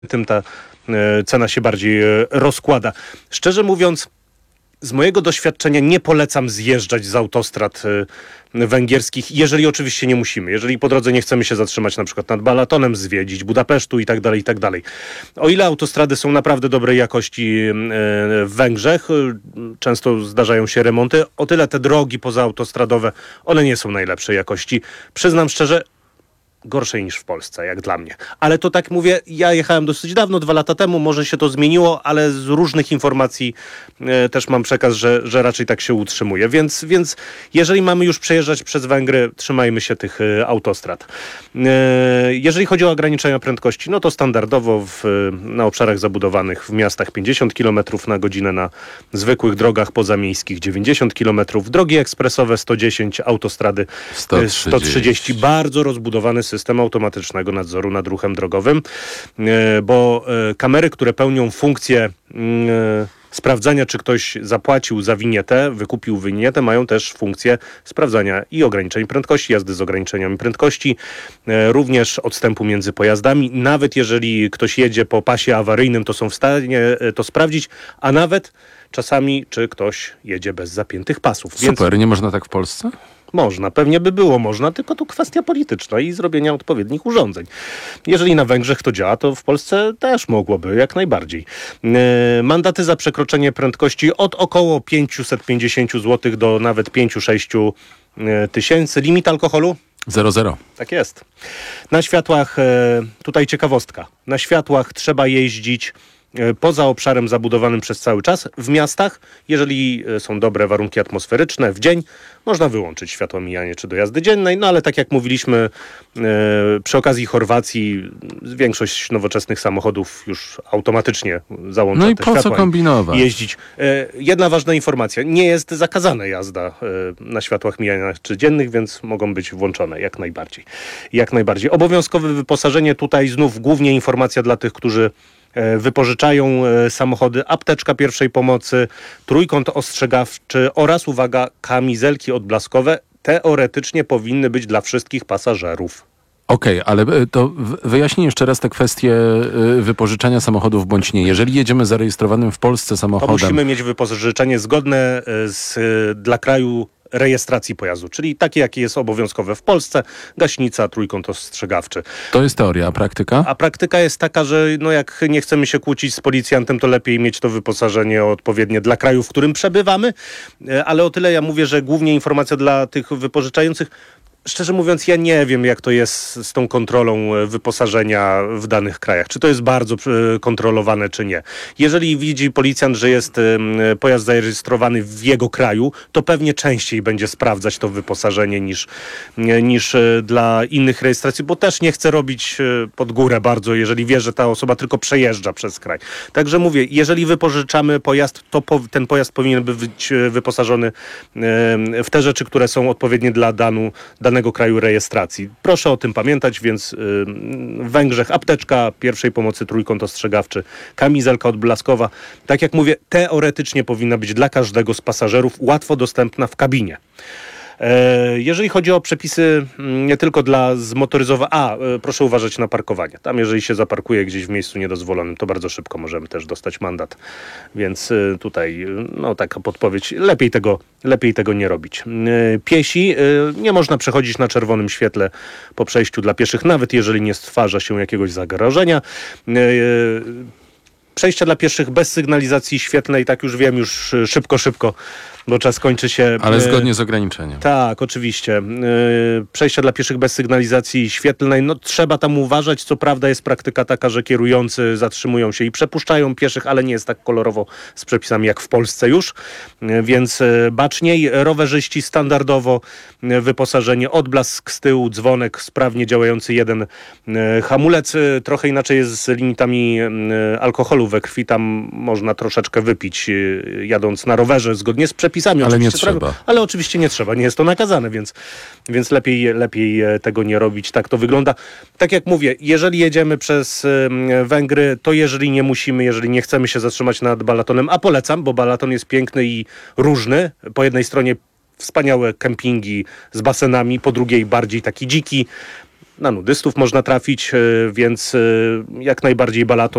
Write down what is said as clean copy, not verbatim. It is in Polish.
tym ta cena się bardziej rozkłada. Szczerze mówiąc, z mojego doświadczenia nie polecam zjeżdżać z autostrad węgierskich, jeżeli oczywiście nie musimy. Jeżeli po drodze nie chcemy się zatrzymać na przykład nad Balatonem, zwiedzić Budapesztu i tak dalej, i tak dalej. O ile autostrady są naprawdę dobrej jakości w Węgrzech, często zdarzają się remonty, o tyle te drogi pozaautostradowe, one nie są najlepszej jakości. Przyznam szczerze, gorszej niż w Polsce, jak dla mnie. Ale to tak mówię, ja jechałem dosyć dawno, 2 lata temu, może się to zmieniło, ale z różnych informacji też mam przekaz, że raczej tak się utrzymuje. Więc jeżeli mamy już przejeżdżać przez Węgry, trzymajmy się tych autostrad. Jeżeli chodzi o ograniczenia prędkości, no to standardowo na obszarach zabudowanych w miastach 50 km na godzinę, na zwykłych drogach pozamiejskich 90 km, drogi ekspresowe 110, autostrady 130. Bardzo rozbudowany system automatycznego nadzoru nad ruchem drogowym, bo kamery, które pełnią funkcję sprawdzania, czy ktoś zapłacił za winietę, wykupił winietę, mają też funkcję sprawdzania i ograniczeń prędkości, jazdy z ograniczeniami prędkości, również odstępu między pojazdami. Nawet jeżeli ktoś jedzie po pasie awaryjnym, to są w stanie to sprawdzić, a nawet czasami, czy ktoś jedzie bez zapiętych pasów. Super, nie można tak w Polsce? Można, pewnie by było można, tylko tu kwestia polityczna i zrobienia odpowiednich urządzeń. Jeżeli na Węgrzech to działa, to w Polsce też mogłoby, jak najbardziej. Mandaty za przekroczenie prędkości od około 550 zł do nawet 5-6 tysięcy. Limit alkoholu? 0,0. Tak jest. Na światłach, tutaj ciekawostka, na światłach trzeba jeździć poza obszarem zabudowanym przez cały czas. W miastach, jeżeli są dobre warunki atmosferyczne, w dzień można wyłączyć światło mijanie czy do jazdy dziennej, no ale tak jak mówiliśmy, przy okazji Chorwacji większość nowoczesnych samochodów już automatycznie załącza no i te po światła co kombinować? Jeździć. Jedna ważna informacja, nie jest zakazana jazda na światłach mijania czy dziennych, więc mogą być włączone jak najbardziej. Jak najbardziej. Obowiązkowe wyposażenie, tutaj znów głównie informacja dla tych, którzy wypożyczają samochody, apteczka pierwszej pomocy, trójkąt ostrzegawczy oraz, uwaga, kamizelki odblaskowe teoretycznie powinny być dla wszystkich pasażerów. Okej, ale to wyjaśnij jeszcze raz tę kwestię wypożyczania samochodów bądź nie. Jeżeli jedziemy zarejestrowanym w Polsce samochodem... To musimy mieć wypożyczenie zgodne dla kraju rejestracji pojazdu, czyli takie, jakie jest obowiązkowe w Polsce, gaśnica, trójkąt ostrzegawczy. To jest teoria, a praktyka? A praktyka jest taka, że no jak nie chcemy się kłócić z policjantem, to lepiej mieć to wyposażenie odpowiednie dla kraju, w którym przebywamy, ale o tyle ja mówię, że głównie informacja dla tych wypożyczających. Szczerze mówiąc, ja nie wiem, jak to jest z tą kontrolą wyposażenia w danych krajach. Czy to jest bardzo kontrolowane, czy nie. Jeżeli widzi policjant, że jest pojazd zarejestrowany w jego kraju, to pewnie częściej będzie sprawdzać to wyposażenie niż dla innych rejestracji, bo też nie chce robić pod górę bardzo, jeżeli wie, że ta osoba tylko przejeżdża przez kraj. Także mówię, jeżeli wypożyczamy pojazd, to ten pojazd powinien być wyposażony w te rzeczy, które są odpowiednie dla danego kraju rejestracji. Proszę o tym pamiętać, więc w Węgrzech apteczka pierwszej pomocy, trójkąt ostrzegawczy, kamizelka odblaskowa. Tak jak mówię, teoretycznie powinna być dla każdego z pasażerów łatwo dostępna w kabinie. Jeżeli chodzi o przepisy nie tylko dla zmotoryzowanych, proszę uważać na parkowanie. Tam jeżeli się zaparkuje gdzieś w miejscu niedozwolonym, to bardzo szybko możemy też dostać mandat. Więc tutaj taka podpowiedź, lepiej tego nie robić. Piesi, nie można przechodzić na czerwonym świetle po przejściu dla pieszych, nawet jeżeli nie stwarza się jakiegoś zagrożenia. Przejścia dla pieszych bez sygnalizacji świetlnej, tak już wiem, już szybko, bo czas kończy się. Ale zgodnie z ograniczeniem. Tak, oczywiście. Przejścia dla pieszych bez sygnalizacji świetlnej, trzeba tam uważać. Co prawda jest praktyka taka, że kierujący zatrzymują się i przepuszczają pieszych, ale nie jest tak kolorowo z przepisami jak w Polsce już, więc baczniej. Rowerzyści standardowo wyposażenie, odblask z tyłu, dzwonek, sprawnie działający jeden hamulec. Trochę inaczej jest z limitami alkoholu we krwi. Tam można troszeczkę wypić jadąc na rowerze zgodnie z przepisami. Ale nie trzeba. Ale oczywiście nie trzeba, nie jest to nakazane, więc lepiej tego nie robić. Tak to wygląda. Tak jak mówię, jeżeli jedziemy przez Węgry, to jeżeli nie musimy, jeżeli nie chcemy się zatrzymać nad Balatonem, a polecam, bo Balaton jest piękny i różny. Po jednej stronie wspaniałe kempingi z basenami, po drugiej bardziej taki dziki. na nudystów można trafić, więc jak najbardziej Balaton